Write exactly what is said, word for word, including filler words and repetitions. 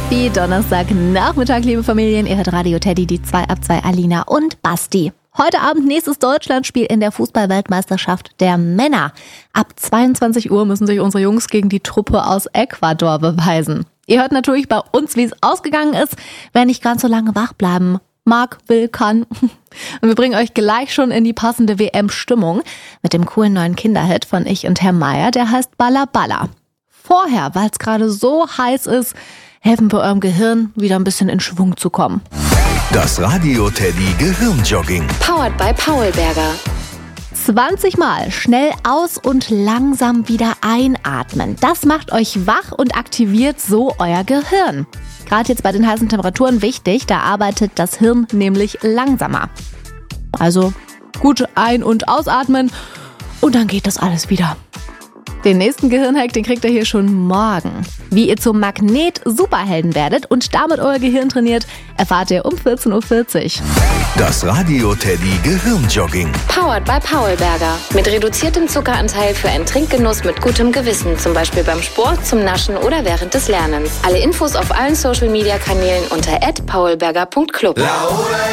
Happy Donnerstagnachmittag, liebe Familien. Ihr hört Radio Teddy, die zwei ab zwei, Alina und Basti. Heute Abend nächstes Deutschlandspiel in der Fußball-Weltmeisterschaft der Männer. Ab zweiundzwanzig Uhr müssen sich unsere Jungs gegen die Truppe aus Ecuador beweisen. Ihr hört natürlich bei uns, wie es ausgegangen ist. Wer nicht ganz so lange wach bleiben mag, will, kann. Und wir bringen euch gleich schon in die passende W M-Stimmung mit dem coolen neuen Kinderhit von Ich und Herr Meier, der heißt Balla Balla. Vorher, weil es gerade so heiß ist, helfen wir eurem Gehirn, wieder ein bisschen in Schwung zu kommen. Das Radio Teddy Gehirnjogging. Powered by Paulberger. zwanzig Mal schnell aus und langsam wieder einatmen. Das macht euch wach und aktiviert so euer Gehirn. Gerade jetzt bei den heißen Temperaturen wichtig, da arbeitet das Hirn nämlich langsamer. Also gut ein- und ausatmen und dann geht das alles wieder. Den nächsten Gehirnhack, den kriegt ihr hier schon morgen. Wie ihr zum Magnet-Superhelden werdet und damit euer Gehirn trainiert, erfahrt ihr um vierzehn Uhr vierzig. Das Radio Teddy Gehirnjogging. Powered by Paulberger. Mit reduziertem Zuckeranteil für einen Trinkgenuss mit gutem Gewissen. Zum Beispiel beim Sport, zum Naschen oder während des Lernens. Alle Infos auf allen Social-Media-Kanälen unter at paulberger punkt club.